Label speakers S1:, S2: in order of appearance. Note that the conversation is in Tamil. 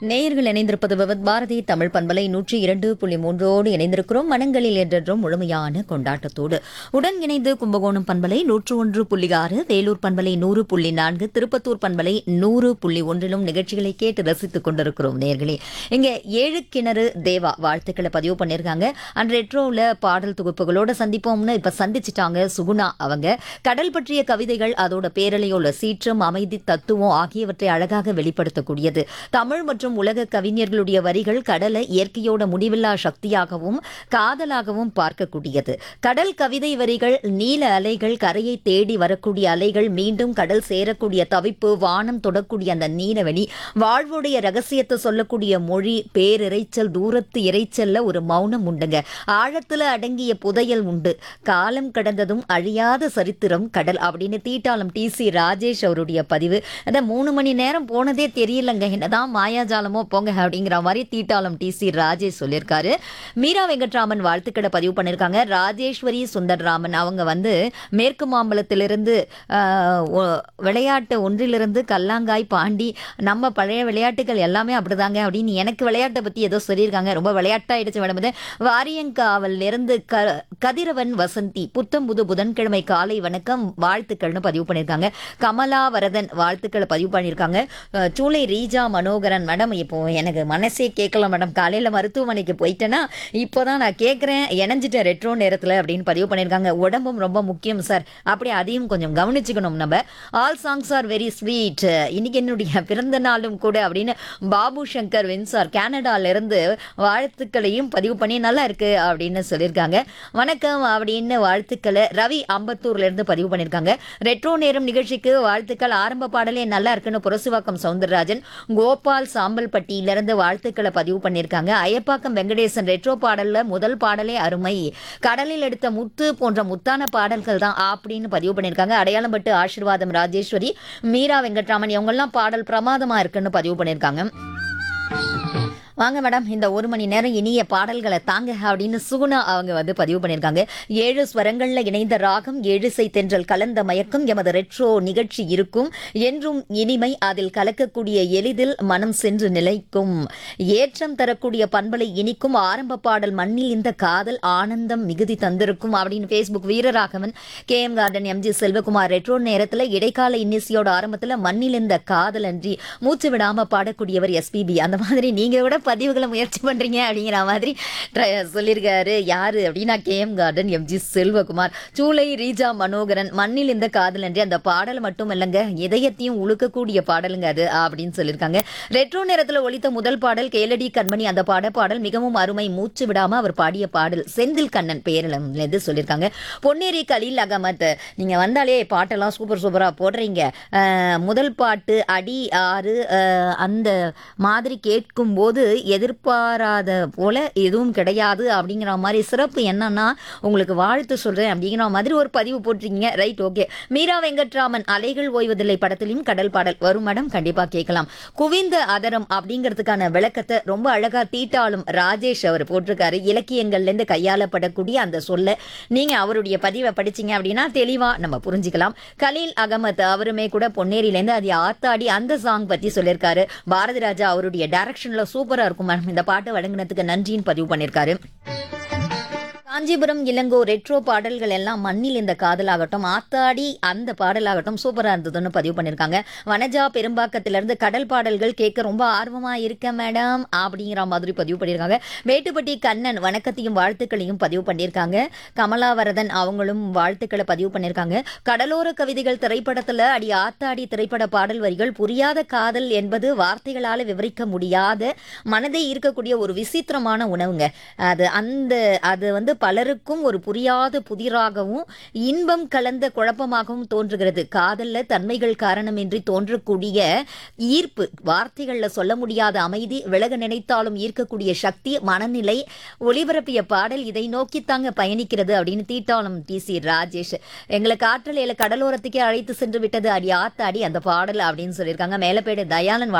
S1: நேயர்கள் இணைந்திருப்பது விவத் பாரதி தமிழ் பண்பலை 102.3 இணைந்திருக்கிறோம். மனங்களில் என்றென்றும் முழுமையான கொண்டாட்டத்தோடு உடன் இணைந்து கும்பகோணம் பண்பலை 101.6, வேலூர் பண்பலை 100.4, திருப்பத்தூர் பண்பலை 100.1 நிகழ்ச்சிகளை கேட்டு ரசித்துக் கொண்டிருக்கிறோம். நேயர்களே, இங்க ஏழு கிணறு தேவா வாழ்த்துக்களை பதிவு பண்ணியிருக்காங்க. அண்ட் ரெட்ரோவில் பாடல் தொகுப்புகளோட சந்திப்போம்னு இப்ப சந்திச்சிட்டாங்க சுகுணா. அவங்க கடல் பற்றிய கவிதைகள், அதோட பேரலையோட சீற்றம், அமைதி, தத்துவம் ஆகியவற்றை அழகாக வெளிப்படுத்தக்கூடியது. தமிழ் மற்றும் உலக கவிஞர்களுடைய வரிகள் கடலை இயற்கையோட முடிவில்லா சக்தியாகவும் காதலாகவும் பார்க்கக்கூடியது. கடல் கவிதை வரிகள் நீல அலைகள், கரையை தேடி வரக்கூடிய அலைகள், மீண்டும் கடல் சேரக்கூடிய தவிப்பு, வானம் தொடக்கூடிய அந்த நீலவெளி, வாழ்வுடைய ரகசியத்தை சொல்லக்கூடிய மொழி, பேரிரைச்சல், தூரத்து இறைச்சல்ல ஒரு மௌனம் உண்டுங்க. ஆழத்துல அடங்கிய புதையல் உண்டு. காலம் கடந்ததும் அழியாத சரித்திரம் கடல் அப்படின்னு தீட்டாளம் டி.சி. ராஜேஷ் அவருடைய பதிவு. அதான் 3 மணி நேரம் போனதே தெரியலங்க, என்னதான் மாயாஜாலமோ போங்க அப்படிங்கிற மாதிரி தீட்டாளம் டி.சி. ராஜேஷ் சொல்லியிருக்காரு. மீரா வெங்கட்ராமன் வாழ்த்துக்களை பதிவு பண்ணியிருக்காங்க. ராஜேஸ்வரி சுந்தர்ராமன் அவங்க மேற்கு மாம்பலத்திலிருந்து விளையாட்டு ஒன்றிலிருந்து கல்லாங்காய் பாண்டி, நம்ம பழைய விளையாட்டுகள் எல்லாமே அப்படிதாங்க அப்படின்னு எனக்கு விளையாட்டை பத்தி ஏதோ சொல்லியிருக்காங்க. ரொம்ப விளையாட்டாயிடுச்சு மேடம். வாரியங்காவல் இருந்து கதிரவன் வசந்தி புத்தம்புது புதன்கிழமை காலை வணக்கம் வாழ்த்துக்கள்னு பதிவு பண்ணியிருக்காங்க. கமலா வரதன் வாழ்த்துக்களை பதிவு பண்ணியிருக்காங்க. சூளை ரீஜா மனோகரன் மேடம், இப்போ எனக்கு மனசே கேட்கல மேடம், காலையில மருத்துவமனைக்கு போயிட்டேன்னா இப்போதான் நான் கேட்குறேன், இணைஞ்சிட்டேன் ரெட்ரோ நேரத்தில் அப்படின்னு பதிவு பண்ணியிருக்காங்க. உடம்பும் ரொம்ப முக்கியம் சார், அப்படி அதையும் கொஞ்சம் கவனிச்சுக்கணும் நம்ம. All songs are very sweet, இன்னைக்கு என்னுடைய பிறந்த நாளும் கூட அப்படின்னு பாபு சங்கர் வென்சார் கனடால இருந்து வாழ்த்துக்களையும் பதிவு பண்ணி நல்லா இருக்கு அப்படின்னு சொல்லியிருக்காங்க. வணக்கம் அப்படின்னு வாழ்த்துக்களை ரவி அம்பத்தூர்ல இருந்து பதிவு பண்ணியிருக்காங்க. ரெட்ரோ நேரம் நிகழ்ச்சிக்கு வாழ்த்துக்கள், ஆரம்ப பாடலே நல்லா இருக்குன்னு புரசுவாக்கம் சவுந்தரராஜன் கோபால் சாம்பல்பட்டியிலிருந்து வாழ்த்துக்களை பதிவு பண்ணியிருக்காங்க. அயப்பாக்கம் வெங்கடேசன் ரெட்ரோ பாடல்ல முதல் பாடலே அருமை, கடலில் எடுத்த முத்து போன்ற முத்தான பாடல்கள் தான் அப்படின்னு பதிவு பண்ணியிருக்காங்க. அடையாளம் பட்டு ஆசீர்வாதம் ராஜேஸ்வரி, மீரா வெங்கட்ராமன் இவங்கெல்லாம் பாடல் பிரமாதமா இருக்குன்னு பதிவு பண்ணியிருக்காங்க. வாங்க மேடம், இந்த 1 மணி நேரம் இனிய பாடல்களை தாங்க அப்படின்னு சுகுணா அவங்க பதிவு பண்ணியிருக்காங்க. 7 ஸ்வரங்கள்ல இணைந்த ராகம், 7 இசை தென்றல் கலந்த மயக்கம் எமது ரெட்ரோ நிகழ்ச்சி இருக்கும் என்றும் இனிமை, அதில் கலக்கக்கூடிய எளிதில் மனம் சென்று நிலைக்கும், ஏற்றம் தரக்கூடிய பண்பலை இனிக்கும், ஆரம்ப பாடல் மண்ணில் இந்த காதல் ஆனந்தம் மிகுதி தந்திருக்கும் அப்படின்னு Facebook Veeraraghavan, KM garden, MG Selvakumar retro நேரத்தில் இடைக்கால இன்னிசையோட ஆரம்பத்தில் மண்ணில் இந்த காதல் அன்றி மூச்சு விடாம பாடக்கூடியவர் SPB. அந்த மாதிரி நீங்க விட பதிவுகளை முயற்சி பண்றீங்க அப்படிங்கிற மாதிரி சொல்லியிருக்காரு. யாரு அப்படின்னா KM கார்டன், MG செல்வகுமார். சூளை ரீஜா மனோகரன் மண்ணில் இந்த காதல் அன்றி அந்த பாடல் மட்டும் இல்லைங்க, இதயத்தையும் உழுக்கக்கூடிய பாடலுங்க அது அப்படின்னு சொல்லியிருக்காங்க. ரெட்ரோ நேரத்தில் ஒலித்த முதல் பாடல் கேளடி கண்மணி, அந்த பாடல் மிகவும் அருமை, மூச்சு விடாம அவர் பாடிய பாடல், செந்தில் கண்ணன் பேரில் சொல்லியிருக்காங்க. பொன்னேரி கலீல் அகமத், நீங்க வந்தாலே பாட்டெல்லாம் சூப்பரா போடுறீங்க. முதல் பாட்டு அடி 6 அந்த மாதிரி கேட்கும் போது எதிர்பாராத போல எதுவும் கிடையாது அப்படிங்கிற மாதிரி சிறப்பு என்னன்னா உங்களுக்கு வாழ்த்து சொல்றேன் அப்படிங்கிற மாதிரி ஒரு பதிவு போட்டிருக்கீங்க. Right, okay. மீரா வெங்கட்ராமன் அலைகள் ஓய்வதில்லை படத்திலையும் கடல் பாடல் வரும் மேடம், கண்டிப்பா கேட்கலாம். குவிந்த அதரம் அப்படிங்கிறதுக்கான விளக்கத்தை ரொம்ப அழகா தீட்டாளும் ராஜேஷ் அவர் போட்டிருக்காரு. இலக்கியங்கள்ல இருந்து கையாளப்படக்கூடிய அந்த சொல்ல நீங்க அவருடைய பதிவை படிச்சீங்க அப்படின்னா தெளிவா நம்ம புரிஞ்சுக்கலாம். கலீல் அகமத் அவருமே கூட பொன்னேரியிலேருந்து அது ஆத்தாடி அந்த சாங் பத்தி சொல்லியிருக்காரு. பாரதி ராஜா அவருடைய டைரக்ஷன்ல சூப்பரா இருக்கும் மேடம், இந்த பாட்டு வழங்கினதுக்கு நன்றின்னு பதிவு பண்ணியிருக்காரு. காஞ்சிபுரம் இளங்கோ ரெட்ரோ பாடல்கள் எல்லாம் மண்ணில் இந்த காதலாகட்டும், ஆத்தாடி அந்த பாடலாகட்டும் சூப்பரா இருந்ததுன்னு பதிவு பண்ணியிருக்காங்க. வனஜா பெரும்பாக்கத்திலிருந்து கடல் பாடல்கள் கேட்க ரொம்ப ஆர்வமா இருக்க மேடம் அப்படிங்கிற மாதிரி பதிவு பண்ணியிருக்காங்க. வேட்டுப்பட்டி கண்ணன் வணக்கத்தையும் வாழ்த்துக்களையும் பதிவு பண்ணியிருக்காங்க. கமலாவரதன் அவங்களும் வாழ்த்துக்களை பதிவு பண்ணியிருக்காங்க. கடலோர கவிதைகள் திரைப்படத்துல அடி ஆத்தாடி திரைப்பட பாடல் வரிகள், புரியாத காதல் என்பது வார்த்தைகளால விவரிக்க முடியாத மனதை இருக்கக்கூடிய ஒரு விசித்திரமான உணவுங்க. அது பலருக்கும் ஒரு புரியாத புதிராகவும் இன்பம் கலந்த குழப்பமாகவும் தோன்றுகிறது. காதல்ல தன்மைகள் காரணமின்றி தோன்றக்கூடிய ஈர்ப்பு, வார்த்தைகள்ல சொல்ல முடியாத அமைதி, விலக நினைத்தாலும் ஈர்க்கக்கூடிய சக்தி, மனநிலை, ஒளிபரப்பிய பாடல் இதை நோக்கித்தாங்க பயணிக்கிறது அப்படின்னு தீட்டாளம் டி.சி. ராஜேஷ் எங்களுக்கு ஆற்றலையில கடலோரத்துக்கே அழைத்து சென்று விட்டது அடி ஆத்தாடி அந்த பாடல் அப்படின்னு சொல்லியிருக்காங்க. மேலப்பேடு தயாளன்